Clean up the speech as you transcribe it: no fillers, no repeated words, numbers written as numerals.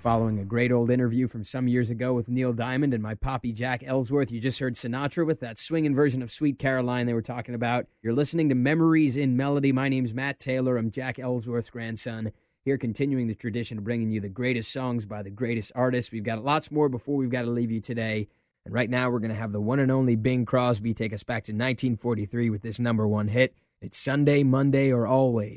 following a great old interview from some years ago with Neil Diamond and my poppy Jack Ellsworth. You just heard Sinatra with that swinging version of Sweet Caroline they were talking about. You're listening to Memories in Melody. My name's Matt Taylor. I'm Jack Ellsworth's grandson. Here continuing the tradition of bringing you the greatest songs by the greatest artists. We've got lots more before we've got to leave you today. And right now we're going to have the one and only Bing Crosby take us back to 1943 with this number one hit. It's Sunday, Monday, or Always.